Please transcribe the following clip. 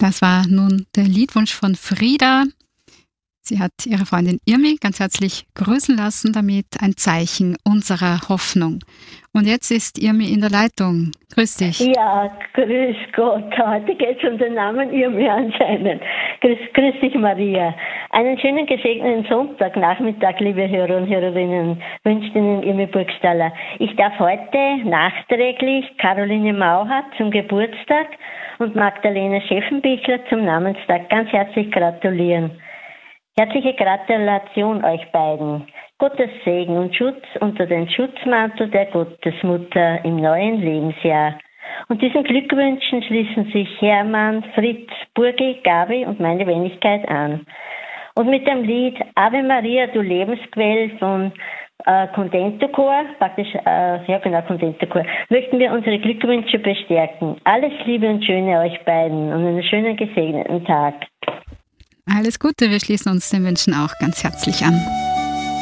Das war nun der Liedwunsch von Frieda. Sie hat ihre Freundin Irmi ganz herzlich grüßen lassen, damit ein Zeichen unserer Hoffnung. Und jetzt ist Irmi in der Leitung. Grüß dich. Ja, grüß Gott. Heute geht es um den Namen Irmi anscheinend. Grüß dich, Maria. Einen schönen gesegneten Sonntagnachmittag, liebe Hörer und Hörerinnen, wünscht Ihnen Irmi Burgstaller. Ich darf heute nachträglich Caroline Mauhat zum Geburtstag und Magdalena Scheffenbichler zum Namenstag ganz herzlich gratulieren. Herzliche Gratulation euch beiden. Gottes Segen und Schutz unter den Schutzmantel der Gottesmutter im neuen Lebensjahr. Und diesen Glückwünschen schließen sich Hermann, Fritz, Burgi, Gabi und meine Wenigkeit an. Und mit dem Lied Ave Maria, du Lebensquell von Contento Chor, Contento Chor, möchten wir unsere Glückwünsche bestärken. Alles Liebe und Schöne euch beiden und einen schönen gesegneten Tag. Alles Gute, wir schließen uns den Wünschen auch ganz herzlich an.